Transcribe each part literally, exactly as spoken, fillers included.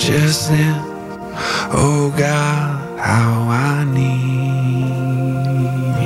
just then, oh God, how I need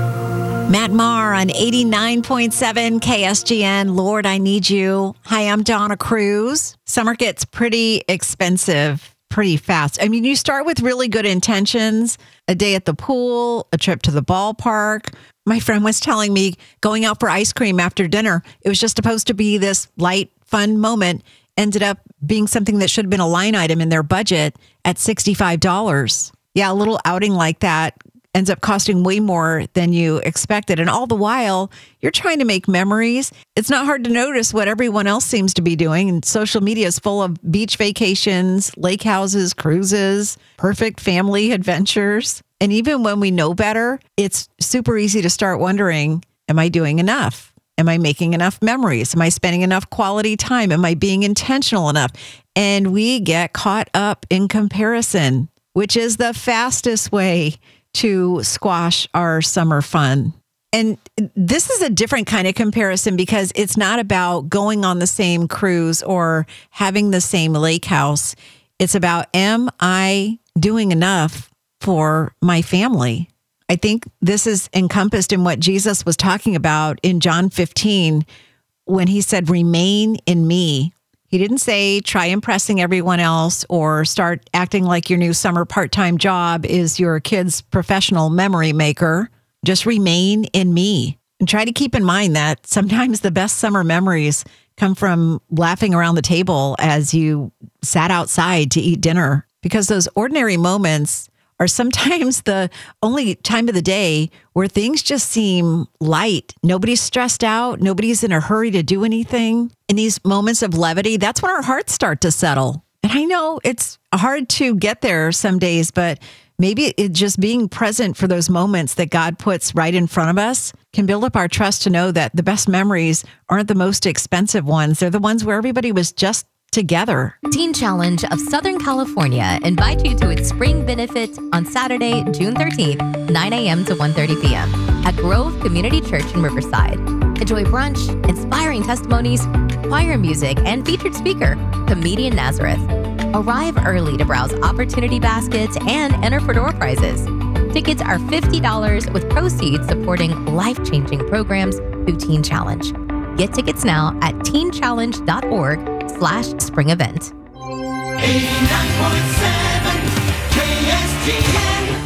you. Matt Maher on eighty-nine point seven K S G N. Lord, I Need You. Hi, I'm Donna Cruz. Summer gets pretty expensive pretty fast. I mean, you start with really good intentions, a day at the pool, a trip to the ballpark. My friend was telling me going out for ice cream after dinner, it was just supposed to be this light, fun moment, ended up being something that should have been a line item in their budget at sixty-five dollars. Yeah, a little outing like that ends up costing way more than you expected. And all the while, you're trying to make memories. It's not hard to notice what everyone else seems to be doing. And social media is full of beach vacations, lake houses, cruises, perfect family adventures. And even when we know better, it's super easy to start wondering, am I doing enough? Am I making enough memories? Am I spending enough quality time? Am I being intentional enough? And we get caught up in comparison, which is the fastest way to squash our summer fun. And this is a different kind of comparison because it's not about going on the same cruise or having the same lake house. It's about, am I doing enough for my family? I think this is encompassed in what Jesus was talking about in John fifteen when he said, remain in me. He didn't say try impressing everyone else or start acting like your new summer part-time job is your kid's professional memory maker. Just remain in me. And try to keep in mind that sometimes the best summer memories come from laughing around the table as you sat outside to eat dinner, because those ordinary moments are sometimes the only time of the day where things just seem light. Nobody's stressed out. Nobody's in a hurry to do anything. In these moments of levity, that's when our hearts start to settle. And I know it's hard to get there some days, but maybe it just being present for those moments that God puts right in front of us can build up our trust to know that the best memories aren't the most expensive ones. They're the ones where everybody was just together. Teen Challenge of Southern California invites you to its spring benefit on Saturday, June thirteenth, nine a.m. to one thirty p.m. at Grove Community Church in Riverside. Enjoy brunch, inspiring testimonies, choir music, and featured speaker, comedian Nazareth. Arrive early to browse opportunity baskets and enter for door prizes. Tickets are fifty dollars with proceeds supporting life-changing programs through Teen Challenge. Get tickets now at teen challenge dot org slash spring event. eighty-nine point seven K S G N